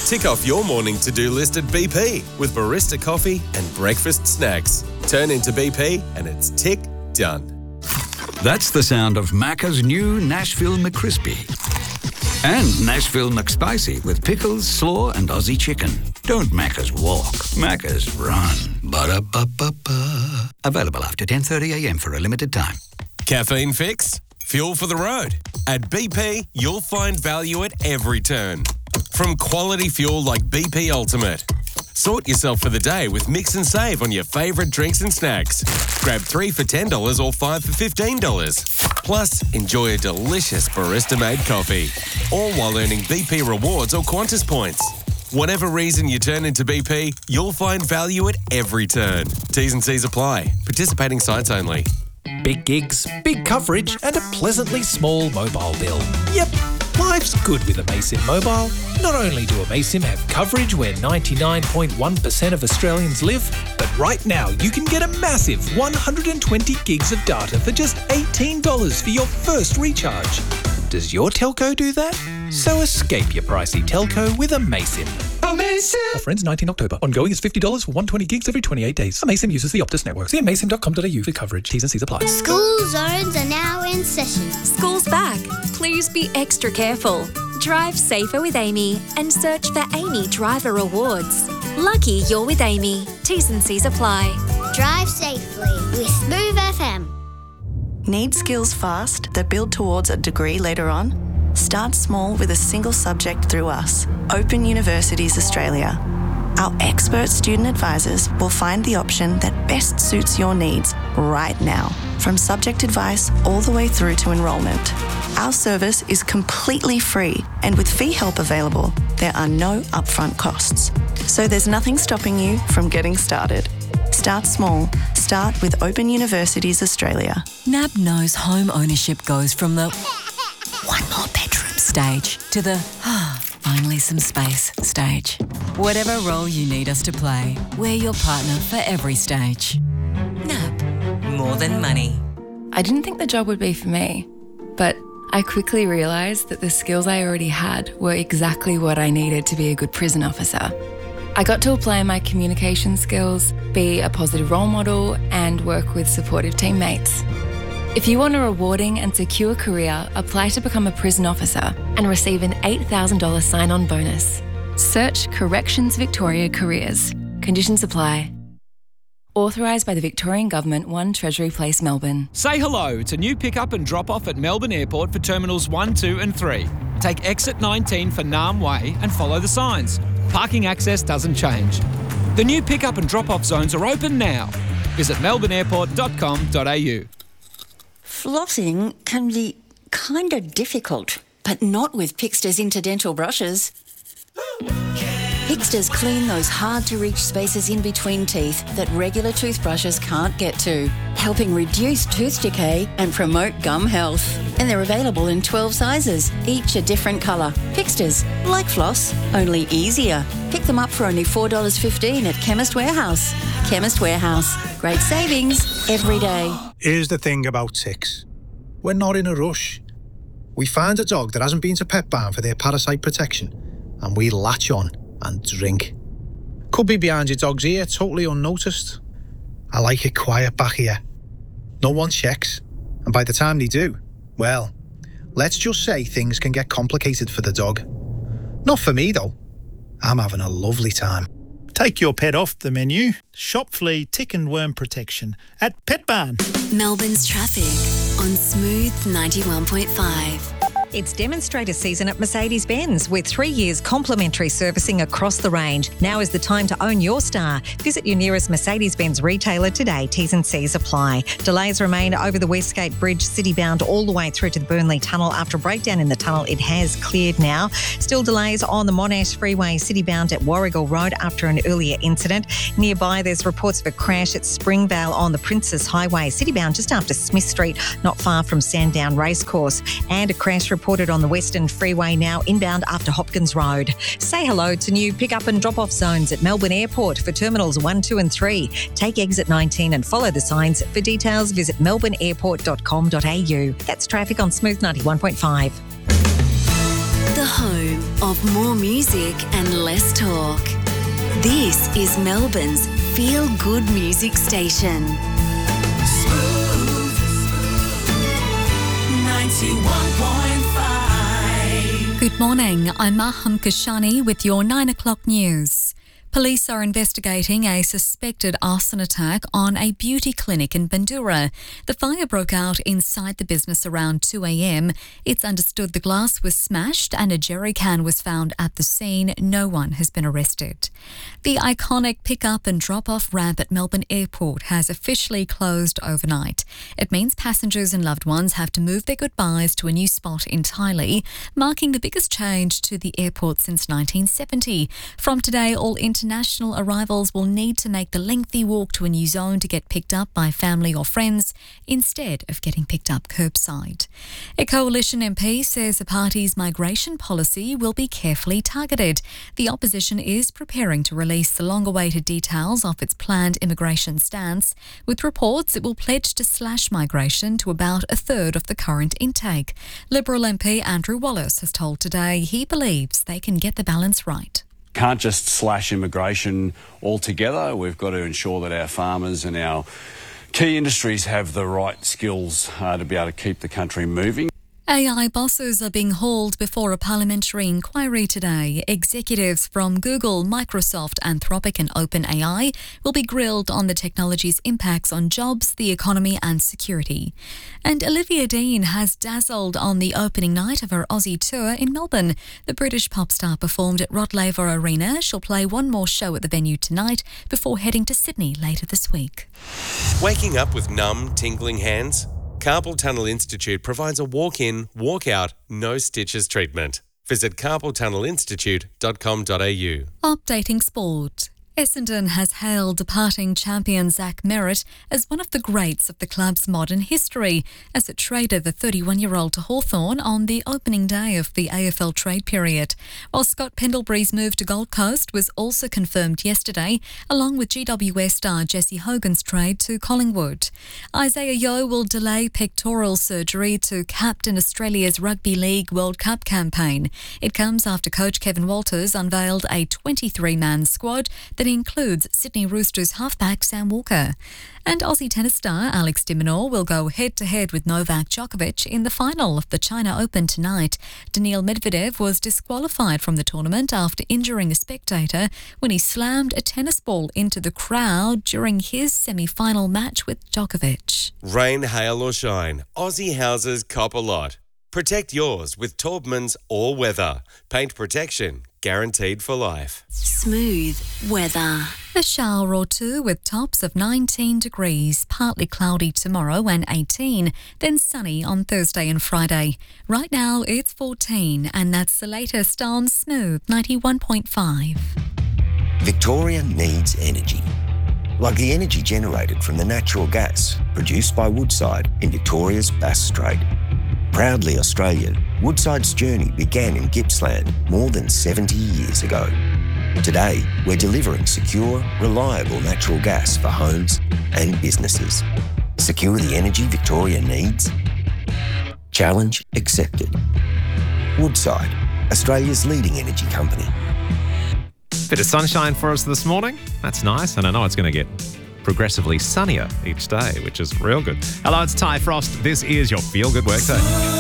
Tick off your morning to-do list at BP with barista coffee and breakfast snacks. Turn into BP and it's tick done. That's the sound of Macca's new Nashville McCrispy. And Nashville McSpicy with pickles, slaw and Aussie chicken. Don't Macca's walk, Macca's run. Ba-da-ba-ba-ba. Available after 10:30am for a limited time. Caffeine fix? Fuel for the road. At BP, you'll find value at every turn. From quality fuel like BP Ultimate. Sort yourself for the day with Mix and Save on your favourite drinks and snacks. Grab 3 for $10 or 5 for $15. Plus, enjoy a delicious barista-made coffee. All while earning BP rewards or Qantas points. Whatever reason you turn into BP, you'll find value at every turn. T's and C's apply. Participating sites only. Big gigs, big coverage, and a pleasantly small mobile bill. Yep, life's good with Amaysim Mobile. Not only do Amaysim have coverage where 99.1% of Australians live, but right now you can get a massive 120 gigs of data for just $18 for your first recharge. Does your telco do that? So escape your pricey telco with Amaysim. Amaysim! Offer ends 19 October. Ongoing is $50 for 120 gigs every 28 days. Amaysim uses the Optus network. See amaysim.com.au for coverage. T's and C's apply. School zones are now in session. School's back. Please be extra careful. Drive safer with Amy and search for Amy Driver Awards. Lucky you're with Amy. T's and C's apply. Drive safely with Smooth FM. Need skills fast that build towards a degree later on? Start small with a single subject through us, Open Universities Australia. Our expert student advisors will find the option that best suits your needs right now, from subject advice all the way through to enrolment. Our service is completely free, and with fee help available, there are no upfront costs. So there's nothing stopping you from getting started. Start small. Start with Open Universities Australia. NAB knows home ownership goes from the one more bedroom stage to the finally some space stage. Whatever role you need us to play, we're your partner for every stage. NAB, more than money. I didn't think the job would be for me, but I quickly realised that the skills I already had were exactly what I needed to be a good prison officer. I got to apply my communication skills, be a positive role model, and work with supportive teammates. If you want a rewarding and secure career, apply to become a prison officer and receive an $8,000 sign-on bonus. Search Corrections Victoria Careers. Conditions apply. Authorised by the Victorian Government, 1 Treasury Place, Melbourne. Say hello to new pick-up and drop-off at Melbourne Airport for Terminals 1, 2 and 3. Take exit 19 for Naarm Way and follow the signs. Parking access doesn't change. The new pick-up and drop-off zones are open now. Visit melbourneairport.com.au. Flossing can be kind of difficult, but not with Pixter's Interdental brushes. Pixter's clean those hard-to-reach spaces in between teeth that regular toothbrushes can't get to, helping reduce tooth decay and promote gum health. And they're available in 12 sizes, each a different colour. Pixter's, like floss, only easier. Pick them up for only $4.15 at Chemist Warehouse. Chemist Warehouse. Great savings every day. Here's the thing about ticks. We're not in a rush. We find a dog that hasn't been to Pet Barn for their parasite protection, and we latch on and drink. Could be behind your dog's ear, totally unnoticed. I like it quiet back here. No one checks, and by the time they do, well, let's just say things can get complicated for the dog. Not for me, though. I'm having a lovely time. Take your pet off the menu. Shop flea, tick and worm protection at Pet Barn. Melbourne's traffic on Smooth 91.5. It's demonstrator season at Mercedes-Benz with 3 years complimentary servicing across the range. Now is the time to own your star. Visit your nearest Mercedes-Benz retailer today. T's and C's apply. Delays remain over the Westgate Bridge, city-bound all the way through to the Burnley Tunnel. After a breakdown in the tunnel, it has cleared now. Still delays on the Monash Freeway, city-bound at Warragul Road after an earlier incident. Nearby, there's reports of a crash at Springvale on the Princess Highway, city-bound just after Smith Street, not far from Sandown Racecourse. And a crash reported on the Western Freeway now inbound after Hopkins Road. Say hello to new pick-up and drop-off zones at Melbourne Airport for Terminals 1, 2 and 3. Take exit 19 and follow the signs. For details, visit melbourneairport.com.au. That's traffic on Smooth 91.5. The home of more music and less talk. This is Melbourne's Feel Good Music Station. Smooth 91.5. Good morning, I'm Maham Kashani with your 9 o'clock news. Police are investigating a suspected arson attack on a beauty clinic in Bandura. The fire broke out inside the business around 2 a.m. It's understood the glass was smashed and a jerry can was found at the scene. No one has been arrested. The iconic pick-up and drop-off ramp at Melbourne Airport has officially closed overnight. It means passengers and loved ones have to move their goodbyes to a new spot entirely, marking the biggest change to the airport since 1970. From today, all international arrivals will need to make the lengthy walk to a new zone to get picked up by family or friends instead of getting picked up curbside. A coalition MP says the party's migration policy will be carefully targeted. The opposition is preparing to release the long-awaited details of its planned immigration stance. With reports, it will pledge to slash migration to about a third of the current intake. Liberal MP Andrew Wallace has told Today he believes they can get the balance right. Can't just slash immigration altogether. We've got to ensure that our farmers and our key industries have the right skills to be able to keep the country moving. AI bosses are being hauled before a parliamentary inquiry today. Executives from Google, Microsoft, Anthropic and OpenAI will be grilled on the technology's impacts on jobs, the economy and security. And Olivia Dean has dazzled on the opening night of her Aussie tour in Melbourne. The British pop star performed at Rod Laver Arena. She'll play one more show at the venue tonight before heading to Sydney later this week. Waking up with numb, tingling hands? Carpal Tunnel Institute provides a walk-in, walk-out, no stitches treatment. Visit carpaltunnelinstitute.com.au. Updating sport. Essendon has hailed departing champion Zach Merritt as one of the greats of the club's modern history, as it traded the 31-year-old to Hawthorn on the opening day of the AFL trade period. While Scott Pendlebury's move to Gold Coast was also confirmed yesterday, along with GWS star Jesse Hogan's trade to Collingwood. Isaiah Yeo will delay pectoral surgery to captain Australia's Rugby League World Cup campaign. It comes after coach Kevin Walters unveiled a 23-man squad that includes Sydney Roosters halfback Sam Walker. And Aussie tennis star Alex de Minaur will go head-to-head with Novak Djokovic in the final of the China Open tonight. Daniil Medvedev was disqualified from the tournament after injuring a spectator when he slammed a tennis ball into the crowd during his semi-final match with Djokovic. Rain, hail or shine, Aussie houses cop a lot. Protect yours with Taubman's All Weather. Paint protection guaranteed for life. Smooth weather. A shower or two with tops of 19 degrees, partly cloudy tomorrow and 18, then sunny on Thursday and Friday. Right now it's 14 and that's the latest on Smooth 91.5. Victoria needs energy. Like the energy generated from the natural gas produced by Woodside in Victoria's Bass Strait. Proudly Australian, Woodside's journey began in Gippsland more than 70 years ago. Today, we're delivering secure, reliable natural gas for homes and businesses. Secure the energy Victoria needs? Challenge accepted. Woodside, Australia's leading energy company. Bit of sunshine for us this morning. That's nice, and I know it's going to get progressively sunnier each day, which is real good. Hello, it's Ty Frost. This is your Feel Good Workday.